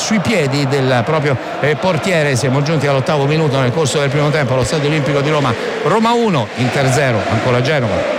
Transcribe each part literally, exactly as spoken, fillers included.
sui piedi del proprio eh, portiere. Siamo giunti all'ottavo minuto nel corso del primo tempo allo Stadio Olimpico di Roma. Roma uno, Inter zero, ancora Genova.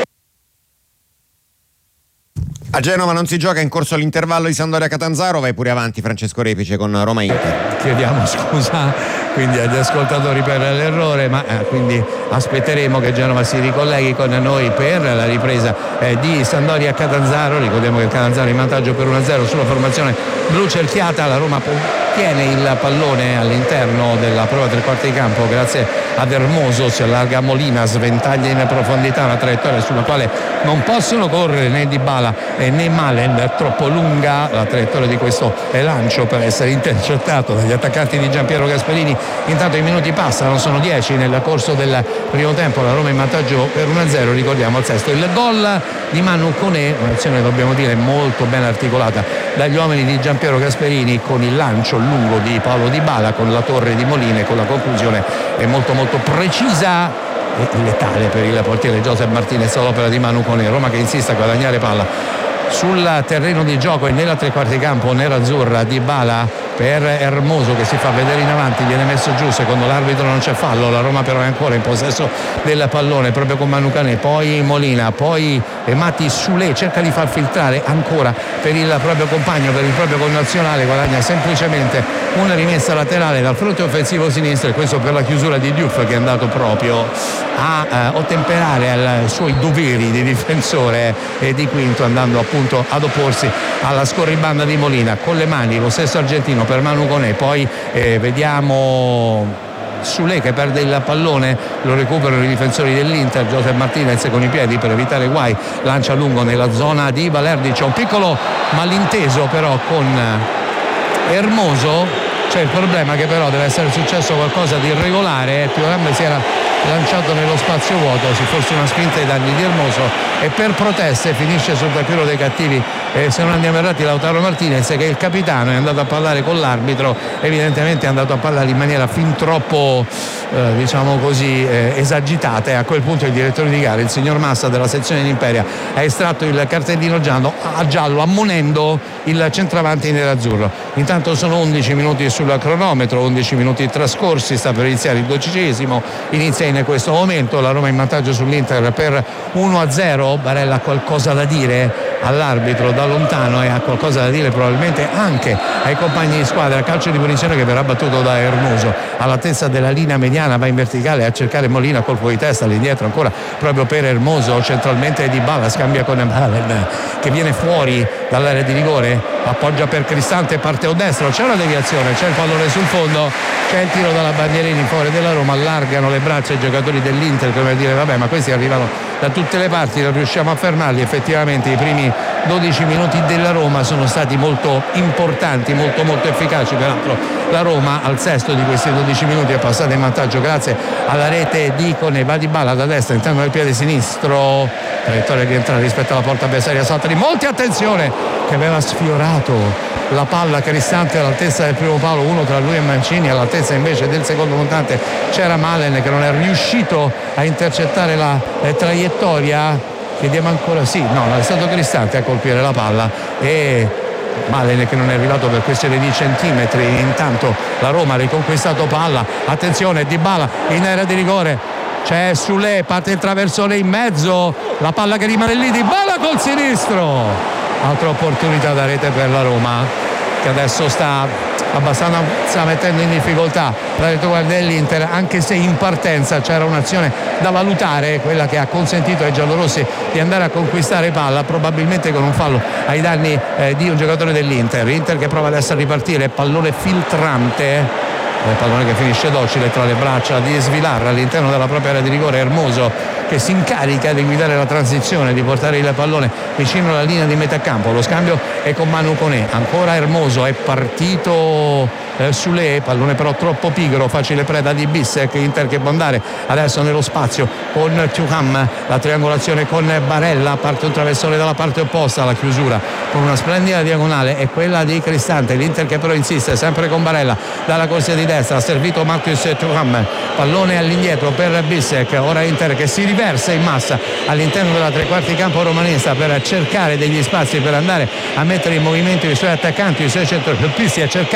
A Genova non si gioca, in corso l'intervallo di Sampdoria Catanzaro. Vai pure avanti Francesco Repice con Roma Inter. Chiediamo scusa quindi agli ascoltatori per l'errore, ma eh, quindi aspetteremo che Genova si ricolleghi con noi per la ripresa eh, di Sampdoria Catanzaro. Ricordiamo che il Catanzaro è in vantaggio per uno a zero sulla formazione blu cerchiata. La Roma tiene il pallone all'interno della prova tre quarti di campo grazie ad Hermoso, si allarga Molina, sventaglia in profondità, una traiettoria sulla quale non possono correre né Dybala né Malen, è troppo lunga la traiettoria di questo lancio per essere intercettato dagli attaccanti di Giampiero Gasperini. Intanto i minuti passano, sono dieci nel corso del primo tempo, la Roma in vantaggio per uno a zero, ricordiamo al sesto il gol di Manu Koné, un'azione dobbiamo dire molto ben articolata dagli uomini di Giampiero Gasperini, con il lancio lungo di Paolo Dybala, con la torre di Molina e con la conclusione è molto molto precisa e letale per il portiere Joseph Martinez all'opera di Manu Koné. Roma che insiste a guadagnare palla sul terreno di gioco e nella tre quarti campo nerazzurra. Dybala per Hermoso che si fa vedere in avanti, viene messo giù, secondo l'arbitro non c'è fallo, la Roma però è ancora in possesso del pallone proprio con Manu Koné, poi Molina, poi Mati Soulé cerca di far filtrare ancora per il proprio compagno, per il proprio connazionale, guadagna semplicemente una rimessa laterale dal fronte offensivo sinistro, e questo per la chiusura di Diouf che è andato proprio a eh, ottemperare ai suoi doveri di difensore e di quinto, andando appunto ad opporsi alla scorribanda di Molina con le mani, lo stesso argentino per Manu Koné. Poi eh, vediamo Soulé che perde il pallone, lo recuperano i difensori dell'Inter, Joseph Martinez con i piedi per evitare guai, lancia lungo nella zona di Valerdi, c'è un piccolo malinteso però con Hermoso, c'è il problema che però deve essere successo qualcosa di irregolare, Thuram si era lanciato nello spazio vuoto, se fosse una spinta ai danni di Hermoso, e per proteste finisce sul taccuino dei cattivi, eh, se non andiamo errati, Lautaro Martinez, che è il capitano, è andato a parlare con l'arbitro, evidentemente è andato a parlare in maniera fin troppo eh, diciamo così eh, esagitata, e a quel punto il direttore di gara, il signor Massa della sezione di Imperia, ha estratto il cartellino giallo, a giallo ammonendo il centravanti nerazzurro. Intanto sono undici minuti sul cronometro, undici minuti trascorsi, sta per iniziare il dodicesimo, inizia in questo momento la Roma in vantaggio sull'Inter per uno a zero. Barella ha qualcosa da dire all'arbitro da lontano e ha qualcosa da dire probabilmente anche ai compagni di squadra. Calcio di punizione che verrà battuto da Hermoso all'altezza della linea mediana, va in verticale a cercare Molina, colpo di testa all'indietro ancora proprio per Hermoso, centralmente Dybala scambia con Malen che viene fuori dall'area di rigore, appoggia per Cristante, parte a destro, c'è una deviazione, c'è il pallone sul fondo, c'è il tiro dalla bandierina in favore della Roma, allargano le braccia i giocatori dell'Inter come a dire vabbè, ma questi arrivano da tutte le parti, non riusciamo a fermarli. Effettivamente i primi dodici minuti della Roma sono stati molto importanti, molto molto efficaci, peraltro la Roma al sesto di questi dodici minuti è passata in vantaggio grazie alla rete di Koné, va Dybala da destra, intanto nel piede sinistro, traiettoria di entrata rispetto alla porta avversaria, salta di molti, attenzione, che aveva sfiorato la palla Cristante all'altezza del primo palo, uno tra lui e Mancini, all'altezza invece del secondo montante c'era Malen che non è riuscito a intercettare la eh, traiettoria. Chiediamo ancora, sì, no, è stato Cristante a colpire la palla e Malen che non è arrivato per questione di centimetri. Intanto la Roma ha riconquistato palla, attenzione Dybala in area di rigore, c'è Soulé, parte il traversone in mezzo, la palla che rimane lì, Dybala col sinistro, altra opportunità da rete per la Roma che adesso sta abbastanza sta mettendo in difficoltà la rete dell'Inter, anche se in partenza c'era un'azione da valutare, quella che ha consentito ai giallorossi di andare a conquistare palla, probabilmente con un fallo ai danni eh, di un giocatore dell'Inter. Inter che prova adesso a ripartire, pallone filtrante, il pallone che finisce docile tra le braccia di Svilar all'interno della propria area di rigore. Hermoso che si incarica di guidare la transizione, di portare il pallone vicino alla linea di metà campo, lo scambio è con Manu Koné, ancora Hermoso, è partito eh, Soulé, pallone però troppo pigro, facile preda di Bissek, Inter che può andare adesso nello spazio con Thuram, la triangolazione con Barella, parte un traversone dalla parte opposta, la chiusura con una splendida diagonale è quella di Cristante, l'Inter che però insiste sempre con Barella dalla corsia di destra, ha servito Marcus Thuram, pallone all'indietro per Bissek, ora Inter che si riversa in massa all'interno della tre quarti campo romanista per cercare degli spazi, per andare a mettere in movimento i suoi attaccanti, i suoi centrocampisti, a cercare